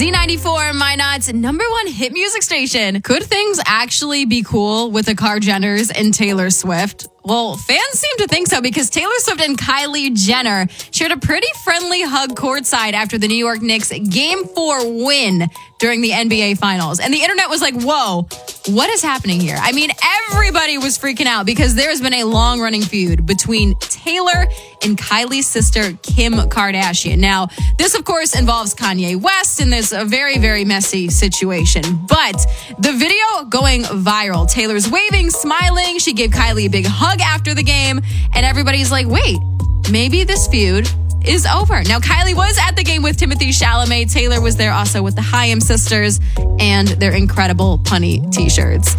Z94, Minot's number one hit music station. Could things actually be cool with the Kar Jenners and Taylor Swift? Well, fans seem to think so because Taylor Swift and Kylie Jenner shared a pretty friendly hug courtside after the New York Knicks Game 4 win during the NBA Finals. And the internet was like, whoa, what is happening here? I mean, everybody was freaking out because there has been a long-running feud between Taylor and Kylie's sister, Kim Kardashian. Now, this, of course, involves Kanye West, and there's a very, very messy situation. But the video going viral, Taylor's waving, smiling. She gave Kylie a big hug after the game, and everybody's like, wait, maybe this feud is over. Now, Kylie was at the game with Timothée Chalamet. Taylor was there also with the Haim sisters and their incredible punny t-shirts.